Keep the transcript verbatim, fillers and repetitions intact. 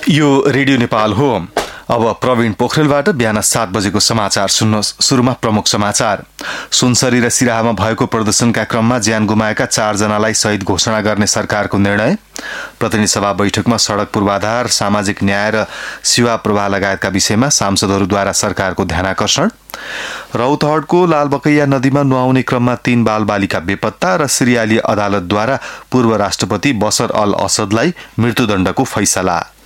यो रेडियो नेपाल हो। अब प्रवीण पोखरेलबाट बिहान सात बजेको समाचार सुन्नुहोस्। सुरुमा प्रमुख समाचार। सुनसरी र सिराहामा भएको प्रदर्शनका क्रममा ज्यान गुमाएका चारजनालाई शहीद घोषणा गर्ने सरकारको निर्णय। प्रतिनिधि सभा बैठकमा सड़क पूर्वाधार, सामाजिक न्याय र सेवा प्रवाह लगायतका विषयमा सांसदहरूद्वारा सरकारको ध्यानाकर्षण। रौतहटको लालबकैया नदीमा नुहाउने क्रममा तीन बाल बालिका बेपत्ता र सिरियाली अदालतद्वारा पूर्व राष्ट्रपति बशर अल असदलाई मृत्युदण्डको फैसला।